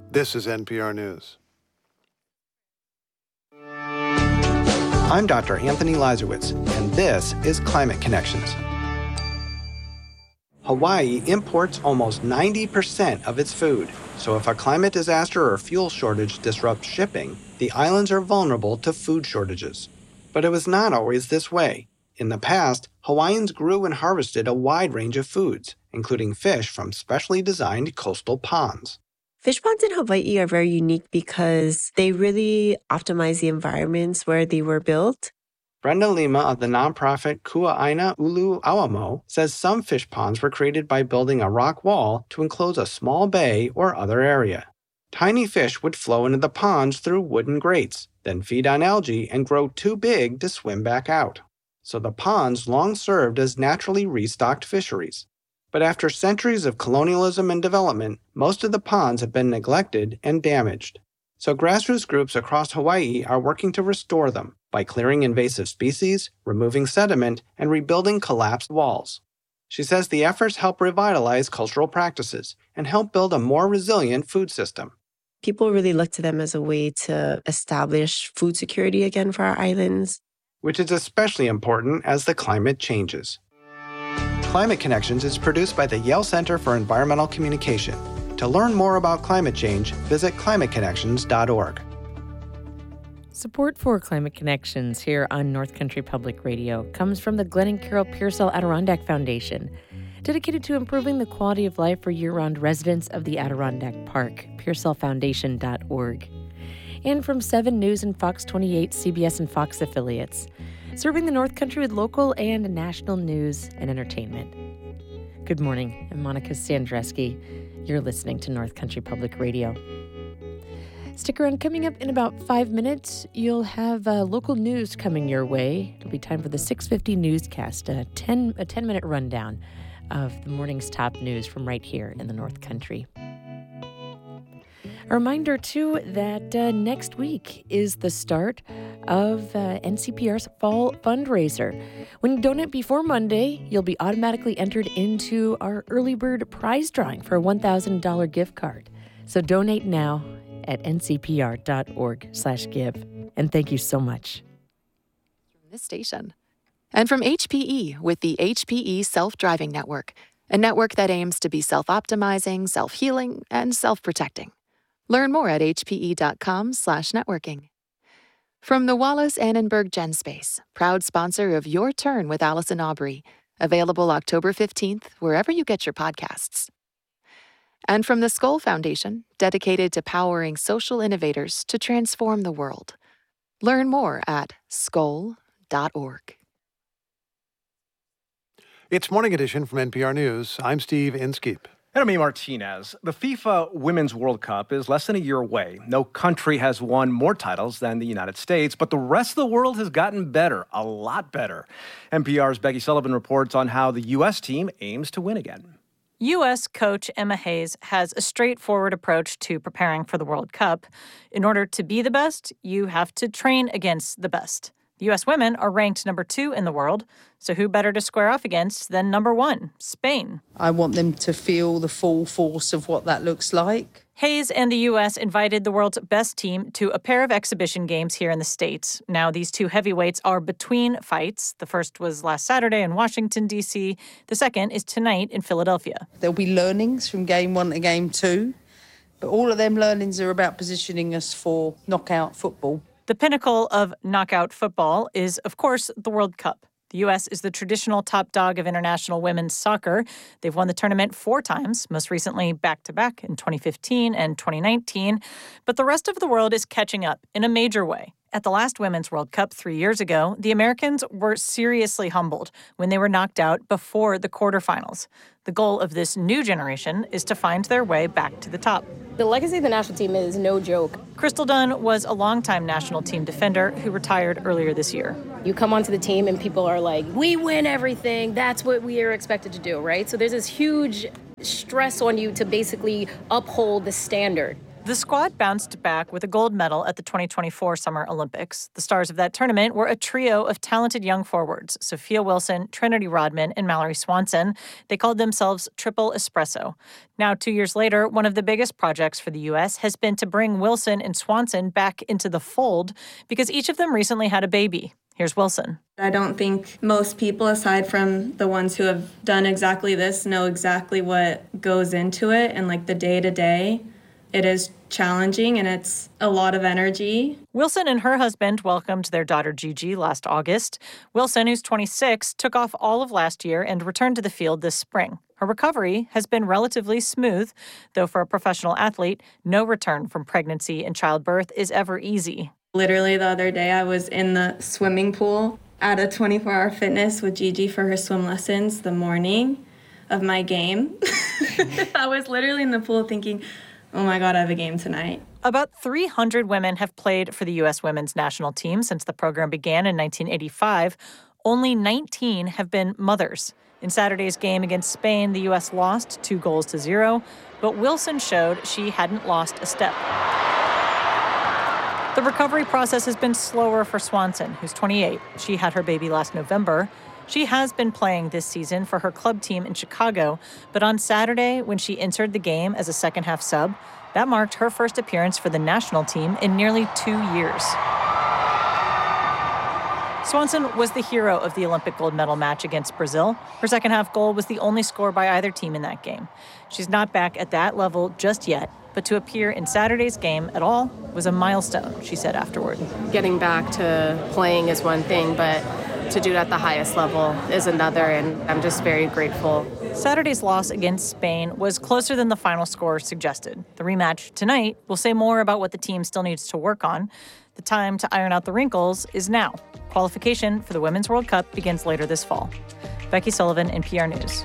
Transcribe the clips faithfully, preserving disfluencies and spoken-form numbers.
This is N P R News. I'm Doctor Anthony Lazarowitz, and this is Climate Connections. Hawaii imports almost ninety percent of its food, so if a climate disaster or fuel shortage disrupts shipping, the islands are vulnerable to food shortages. But it was not always this way. In the past, Hawaiians grew and harvested a wide range of foods, including fish from specially designed coastal ponds. Fish ponds in Hawaii are very unique because they really optimize the environments where they were built. Brenda Lima of the nonprofit Kua'aina Ulu Auamo says some fish ponds were created by building a rock wall to enclose a small bay or other area. Tiny fish would flow into the ponds through wooden grates, then feed on algae and grow too big to swim back out. So the ponds long served as naturally restocked fisheries. But after centuries of colonialism and development, most of the ponds have been neglected and damaged. So grassroots groups across Hawaii are working to restore them by clearing invasive species, removing sediment, and rebuilding collapsed walls. She says the efforts help revitalize cultural practices and help build a more resilient food system. People really look to them as a way to establish food security again for our islands, which is especially important as the climate changes. Climate Connections is produced by the Yale Center for Environmental Communication. To learn more about climate change, visit climate connections dot org. Support for Climate Connections here on North Country Public Radio comes from the Glenn and Carol Pearsall Adirondack Foundation, dedicated to improving the quality of life for year-round residents of the Adirondack Park, pearsall foundation dot org. And from seven News and Fox twenty-eight C B S and Fox affiliates, serving the North Country with local and national news and entertainment. Good morning, I'm Monica Sandreski. You're listening to North Country Public Radio. Stick around. Coming up in about five minutes, you'll have uh, local news coming your way. It'll be time for the six fifty newscast, a ten, a ten-minute rundown of the morning's top news from right here in the North Country. A reminder, too, that uh, next week is the start of uh, N C P R's fall fundraiser. When you donate before Monday, you'll be automatically entered into our early bird prize drawing for a one thousand dollars gift card. So donate now at N C P R dot org slash give. And thank you so much. From this station. And from H P E with the H P E Self-Driving Network, a network that aims to be self-optimizing, self-healing, and self-protecting. Learn more at H P E dot com slash networking. From the Wallace Annenberg GenSpace, proud sponsor of Your Turn with Allison Aubrey, available October fifteenth, wherever you get your podcasts. And from the Skoll Foundation, dedicated to powering social innovators to transform the world. Learn more at skoll dot org. It's Morning Edition from N P R News. I'm Steve Inskeep. And I'm Amy Martinez. The FIFA Women's World Cup is less than a year away. No country has won more titles than the United States, but the rest of the world has gotten better, a lot better. N P R's Becky Sullivan reports on how the U S team aims to win again. U S coach Emma Hayes has a straightforward approach to preparing for the World Cup. In order to be the best, you have to train against the best. The U S women are ranked number two in the world, so who better to square off against than number one, Spain? I want them to feel the full force of what that looks like. Hayes and the U S invited the world's best team to a pair of exhibition games here in the States. Now, these two heavyweights are between fights. The first was last Saturday in Washington, D C. The second is tonight in Philadelphia. There'll be learnings from game one to game two, but all of them learnings are about positioning us for knockout football. The pinnacle of knockout football is, of course, the World Cup. The U S is the traditional top dog of international women's soccer. They've won the tournament four times, most recently back-to-back in twenty fifteen and twenty nineteen. But the rest of the world is catching up in a major way. At the last Women's World Cup three years ago, the Americans were seriously humbled when they were knocked out before the quarterfinals. The goal of this new generation is to find their way back to the top. The legacy of the national team is no joke. Crystal Dunn was a longtime national team defender who retired earlier this year. You come onto the team and people are like, we win everything. That's what we are expected to do, right? So there's this huge stress on you to basically uphold the standard. The squad bounced back with a gold medal at the twenty twenty-four Summer Olympics. The stars of that tournament were a trio of talented young forwards, Sophia Wilson, Trinity Rodman, and Mallory Swanson. They called themselves Triple Espresso. Now, two years later, one of the biggest projects for the U S has been to bring Wilson and Swanson back into the fold because each of them recently had a baby. Here's Wilson. I don't think most people, aside from the ones who have done exactly this, know exactly what goes into it and like the day-to-day. It is challenging and it's a lot of energy. Wilson and her husband welcomed their daughter Gigi last August. Wilson, who's twenty-six, took off all of last year and returned to the field this spring. Her recovery has been relatively smooth, though for a professional athlete, no return from pregnancy and childbirth is ever easy. Literally the other day, I was in the swimming pool at a twenty-four hour fitness with Gigi for her swim lessons the morning of my game. I was literally in the pool thinking, oh my God, I have a game tonight. About three hundred women have played for the U S women's national team since the program began in nineteen eighty-five. Only nineteen have been mothers. In Saturday's game against Spain, the U S lost two goals to zero, but Wilson showed she hadn't lost a step. The recovery process has been slower for Swanson, who's twenty-eight. She had her baby last November. She has been playing this season for her club team in Chicago, but on Saturday, when she entered the game as a second-half sub, that marked her first appearance for the national team in nearly two years. Swanson was the hero of the Olympic gold medal match against Brazil. Her second-half goal was the only score by either team in that game. She's not back at that level just yet, but to appear in Saturday's game at all was a milestone, she said afterward. Getting back to playing is one thing, but to do it at the highest level is another, and I'm just very grateful. Saturday's loss against Spain was closer than the final score suggested. The rematch tonight will say more about what the team still needs to work on. The time to iron out the wrinkles is now. Qualification for the Women's World Cup begins later this fall. Becky Sullivan, N P R News.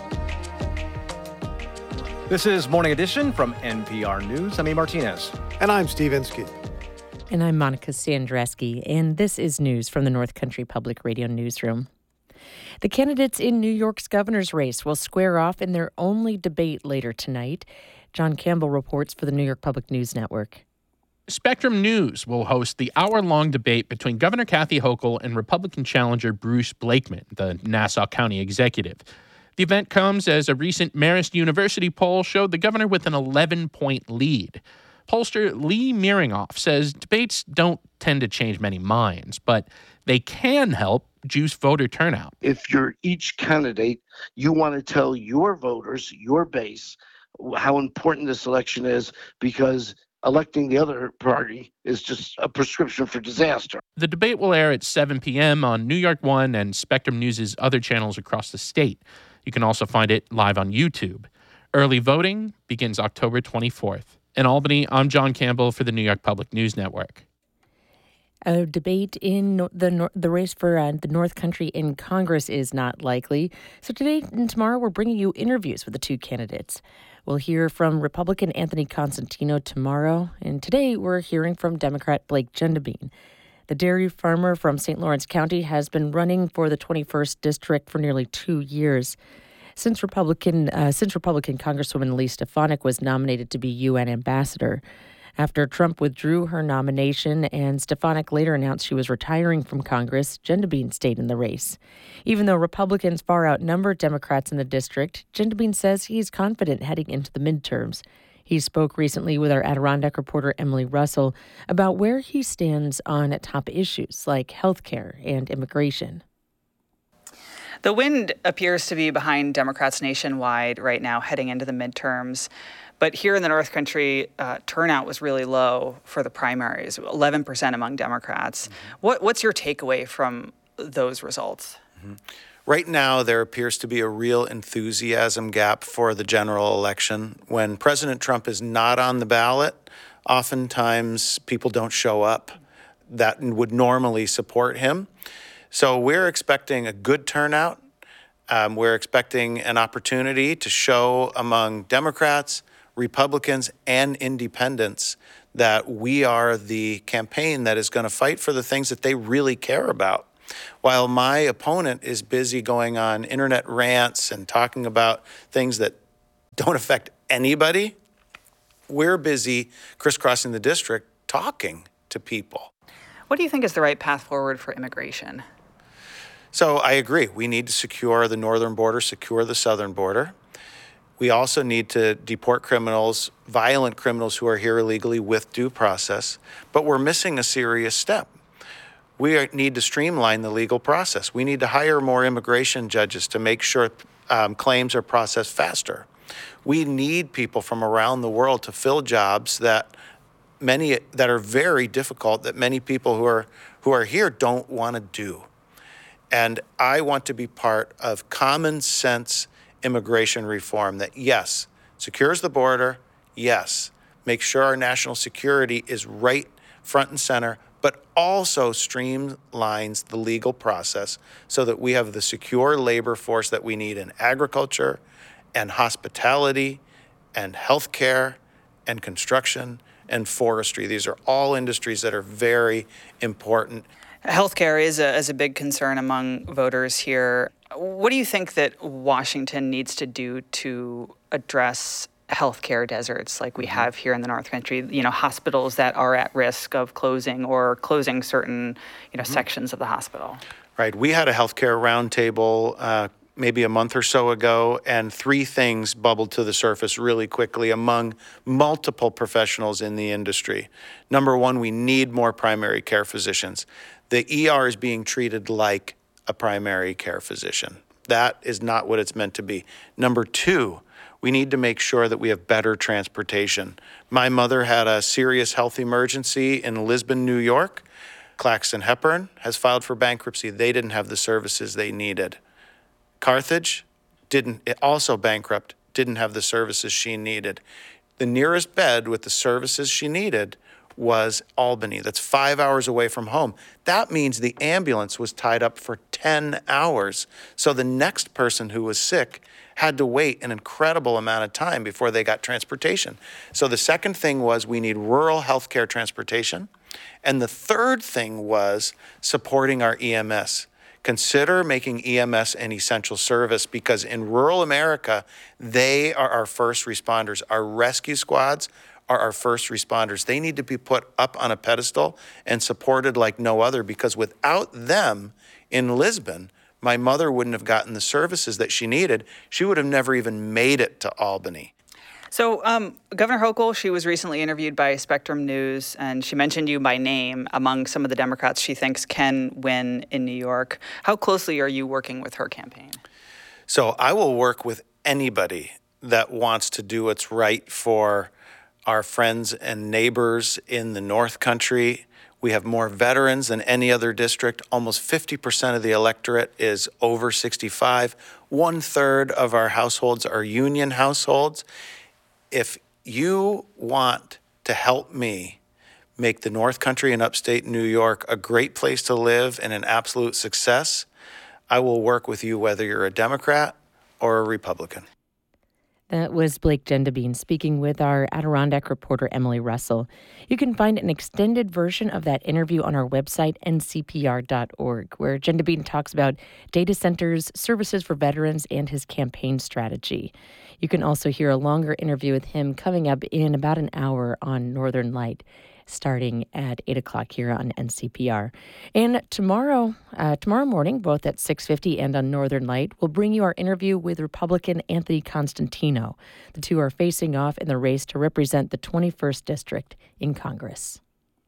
This is Morning Edition from N P R News. I'm E. Martinez. And I'm Steve Inskeep. And I'm Monica Sandreski, and this is news from the North Country Public Radio newsroom. The candidates in New York's governor's race will square off in their only debate later tonight. John Campbell reports for the New York Public News Network. Spectrum News will host the hour-long debate between Governor Kathy Hochul and Republican challenger Bruce Blakeman, the Nassau County executive. The event comes as a recent Marist University poll showed the governor with an eleven-point lead. Pollster Lee Miringoff says debates don't tend to change many minds, but they can help juice voter turnout. If you're each candidate, you want to tell your voters, your base, how important this election is, because electing the other party is just a prescription for disaster. The debate will air at seven p.m. on New York One and Spectrum News' other channels across the state. You can also find it live on YouTube. Early voting begins October twenty-fourth. In Albany, I'm John Campbell for the New York Public News Network. A debate in the the race for uh, the North Country in Congress is not likely. So today and tomorrow, we're bringing you interviews with the two candidates. We'll hear from Republican Anthony Constantino tomorrow, and today we're hearing from Democrat Blake Gendebien. The dairy farmer from Saint Lawrence County has been running for the twenty-first District for nearly two years. Since Republican uh, since Republican Congresswoman Lee Stefanik was nominated to be U N ambassador. After Trump withdrew her nomination and Stefanik later announced she was retiring from Congress, Gendebien stayed in the race. Even though Republicans far outnumber Democrats in the district, Gendebien says he's confident heading into the midterms. He spoke recently with our Adirondack reporter Emily Russell about where he stands on top issues like health care and immigration. The wind appears to be behind Democrats nationwide right now heading into the midterms. But here in the North Country, uh, turnout was really low for the primaries, eleven percent among Democrats. Mm-hmm. What, what's your takeaway from those results? Mm-hmm. Right now, there appears to be a real enthusiasm gap for the general election. When President Trump is not on the ballot, oftentimes people don't show up that would normally support him. So we're expecting a good turnout. Um, we're expecting an opportunity to show among Democrats, Republicans, and independents that we are the campaign that is going to fight for the things that they really care about. While my opponent is busy going on internet rants and talking about things that don't affect anybody, We're busy crisscrossing the district talking to people. What do you think is the right path forward for immigration? So I agree. We need to secure the northern border, secure the southern border. We also need to deport criminals, violent criminals who are here illegally with due process. But we're missing a serious step. We are, need to streamline the legal process. We need to hire more immigration judges to make sure um, claims are processed faster. We need people from around the world to fill jobs that many that are very difficult, that many people who are who are here don't want to do. And I want to be part of common sense immigration reform that, yes, secures the border, yes, make sure our national security is right front and center, but also streamlines the legal process so that we have the secure labor force that we need in agriculture and hospitality and healthcare and construction and forestry. These are all industries that are very important. Healthcare is a, is a big concern among voters here. What do you think that Washington needs to do to address healthcare deserts like we have here in the North Country? You know, hospitals that are at risk of closing or closing certain, you know, mm-hmm. sections of the hospital. Right. We had a healthcare roundtable uh, maybe a month or so ago, and three things bubbled to the surface really quickly among multiple professionals in the industry. Number one, we need more primary care physicians. The E R is being treated like a primary care physician. That is not what it's meant to be. Number two, we need to make sure that we have better transportation. My mother had a serious health emergency in Lisbon, New York. Claxton Hepburn has filed for bankruptcy. They didn't have the services they needed. Carthage didn't, also bankrupt, didn't have the services she needed. The nearest bed with the services she needed was Albany. That's five hours away from home. That means the ambulance was tied up for ten hours. So the next person who was sick had to wait an incredible amount of time before they got transportation. So the second thing was we need rural healthcare transportation. And the third thing was supporting our E M S. Consider making E M S an essential service, because in rural America, they are our first responders. Our rescue squads are our first responders. They need to be put up on a pedestal and supported like no other, because without them in Lisbon, my mother wouldn't have gotten the services that she needed. She would have never even made it to Albany. So um, Governor Hochul, she was recently interviewed by Spectrum News, and she mentioned you by name among some of the Democrats she thinks can win in New York. How closely are you working with her campaign? So I will work with anybody that wants to do what's right for our friends and neighbors in the North Country. We have more veterans than any other district. Almost fifty percent of the electorate is over sixty-five. One third of our households are union households. If you want to help me make the North Country and upstate New York a great place to live and an absolute success, I will work with you whether you're a Democrat or a Republican. That was Blake Gendebien speaking with our Adirondack reporter, Emily Russell. You can find an extended version of that interview on our website, N C P R dot org, where Gendebien talks about data centers, services for veterans, and his campaign strategy. You can also hear a longer interview with him coming up in about an hour on Northern Light, starting at eight o'clock here on N C P R. And tomorrow, uh, tomorrow morning, both at six fifty and on Northern Light, we'll bring you our interview with Republican Anthony Constantino. The two are facing off in the race to represent the twenty-first District in Congress.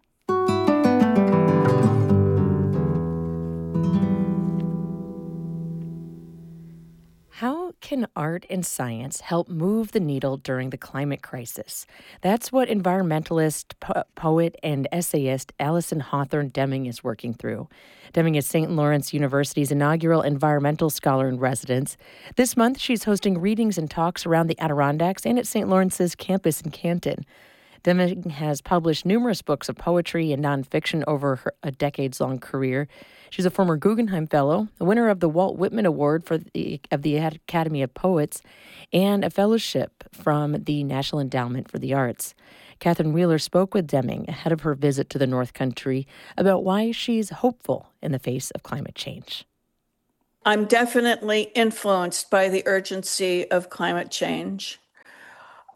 How can art and science help move the needle during the climate crisis? That's what environmentalist, po- poet, and essayist Allison Hawthorne Deming is working through. Deming is Saint Lawrence University's inaugural environmental scholar in residence. This month, she's hosting readings and talks around the Adirondacks and at Saint Lawrence's campus in Canton. Deming has published numerous books of poetry and nonfiction over her, a decades-long career. She's a former Guggenheim Fellow, a winner of the Walt Whitman Award for the, of the Academy of Poets, and a fellowship from the National Endowment for the Arts. Catherine Wheeler spoke with Deming ahead of her visit to the North Country about why she's hopeful in the face of climate change. I'm definitely influenced by the urgency of climate change.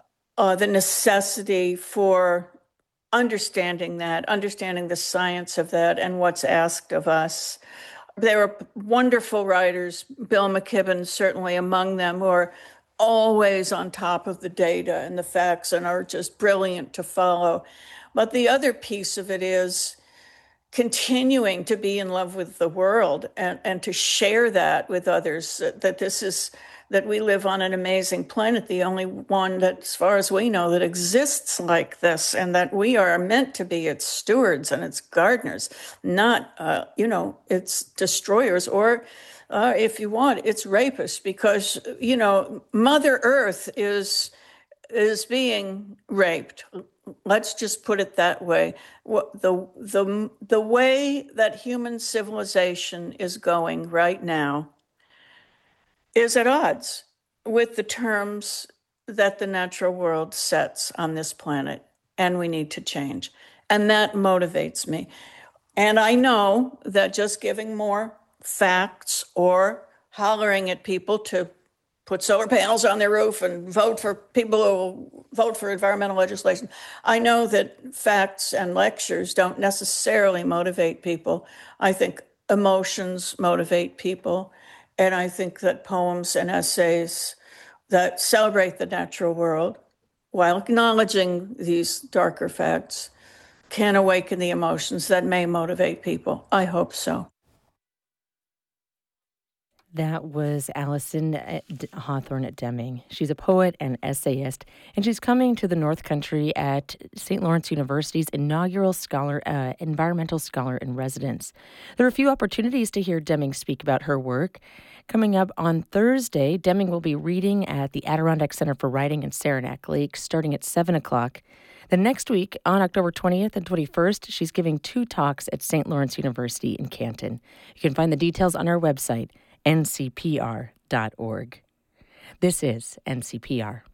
uh, the necessity for understanding that, understanding the science of that and what's asked of us. There are wonderful writers, Bill McKibben certainly among them, who are always on top of the data and the facts and are just brilliant to follow. But the other piece of it is continuing to be in love with the world and, and to share that with others, that this is, that we live on an amazing planet, the only one that, as far as we know, that exists like this, and that we are meant to be its stewards and its gardeners, not, uh, you know, its destroyers or, uh, if you want, its rapists, because, you know, Mother Earth is is being raped. Let's just put it that way. The, the, the way that human civilization is going right now is at odds with the terms that the natural world sets on this planet, and we need to change. And that motivates me. And I know that just giving more facts or hollering at people to put solar panels on their roof and vote for people who vote for environmental legislation. I know that facts and lectures don't necessarily motivate people. I think emotions motivate people. And I think that poems and essays that celebrate the natural world while acknowledging these darker facts can awaken the emotions that may motivate people. I hope so. That was Allison Hawthorne Deming. She's a poet and essayist, and she's coming to the North Country at Saint Lawrence University's inaugural scholar, uh, environmental scholar in residence. There are a few opportunities to hear Deming speak about her work. Coming up on Thursday, Deming will be reading at the Adirondack Center for Writing in Saranac Lake, starting at seven o'clock. Then next week, on October twentieth and twenty-first, she's giving two talks at Saint Lawrence University in Canton. You can find the details on our website, N C P R dot org. This is N C P R.